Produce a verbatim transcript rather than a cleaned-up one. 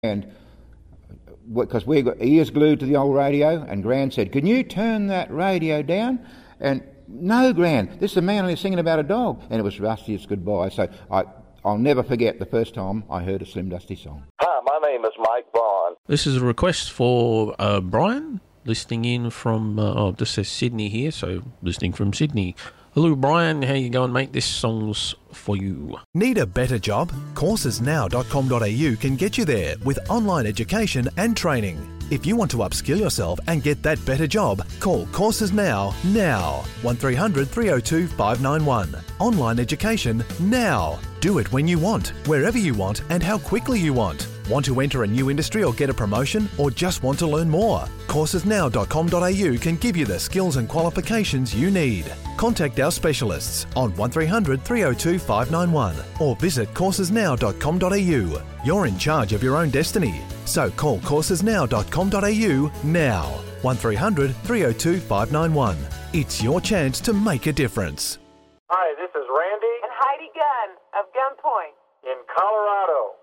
And because we got ears glued to the old radio, and Gran said, "Can you turn that radio down?" And no, Gran, this is a man only singing about a dog. And it was Rusty's Goodbye. So I, I'll never forget the first time I heard a Slim Dusty song. Hi, my name is Mike Vaughn. This is a request for uh, Brian, listening in from, uh, oh, this says Sydney here, so listening from Sydney. Hello, Brian. How you going, mate? This song's for you. Need a better job? courses now dot com dot a u can get you there with online education and training. If you want to upskill yourself and get that better job, call Courses Now, now. one three hundred three oh two five nine one. Online education now. Do it when you want, wherever you want, and how quickly you want. Want to enter a new industry or get a promotion, or just want to learn more? courses now dot com dot a u can give you the skills and qualifications you need. Contact our specialists on one three hundred three oh two five nine one or visit courses now dot com dot a u. You're in charge of your own destiny, so call courses now dot com dot a u now. one three hundred three oh two five nine one. It's your chance to make a difference. Hi, this is Randy and Heidi Gunn of Gunpoint in Colorado.